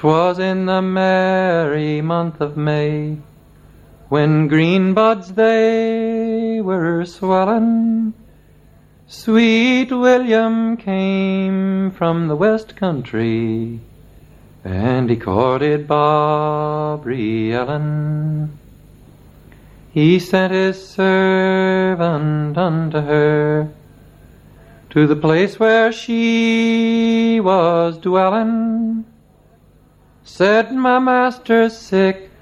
'Twas in the merry month of May, when green buds they were swellin', sweet William came from the west country, and he courted Barbary Ellen. He sent his servant unto her, to the place where she was dwellin'. Said, my master's sick,